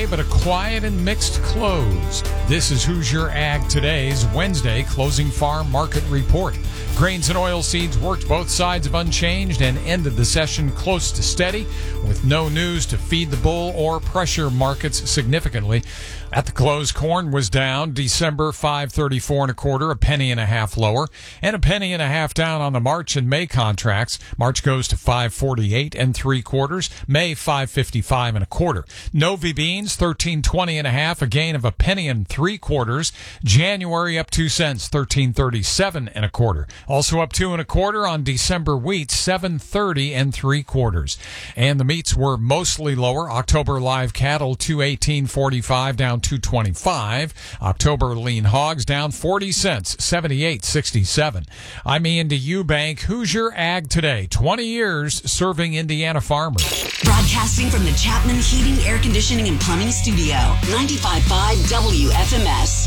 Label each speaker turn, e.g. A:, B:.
A: but a quiet and mixed close. This is Hoosier Ag Today's Wednesday closing farm market report. Grains and oilseeds worked both sides of unchanged and ended the session close to steady, with no news to feed the bull or pressure markets significantly. At the close, corn was down December 5.34 1/4, a penny and a half lower, and a penny and a half down on the March and May contracts. March goes to 5.48 3/4, May 5.55 1/4. Novi beans 13.20 1/2, a gain of a penny and 3/4. January up 2 cents, 13.37 1/4. Also up 2 1/4 on December wheat, 7.30 3/4. And the meats were mostly lower. October live cattle 218.45 down 225. October lean hogs down 40 cents, 78.67. I'm Ian to Eubank. Hoosier Ag Today, 20 years serving Indiana farmers.
B: Broadcasting from the Chapman Heating, Air Conditioning, and Plumbing Studio, 95.5 WFMS.